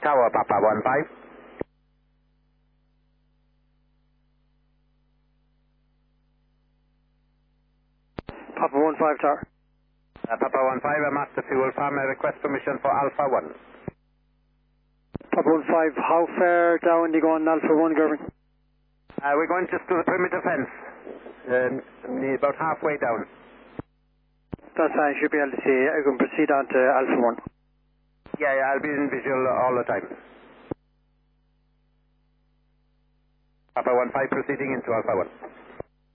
Tower, Papa 15. Papa 15 Tower. Papa 15, a master fuel farm. I request permission for Alpha 1. Papa 15, how far down do you go on Alpha 1, Gervin? We're going just to the perimeter fence. About halfway down. That's fine, should be able to see. I can proceed on to Alpha 1. Yeah, I'll be in visual all the time. Papa 15 proceeding into Alpha 1.